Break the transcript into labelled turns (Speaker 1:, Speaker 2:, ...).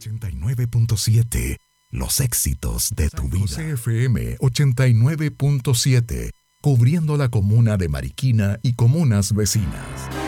Speaker 1: 89.7. Los éxitos de tu vida. CFM 89.7. Cubriendo la comuna de Mariquina y comunas vecinas.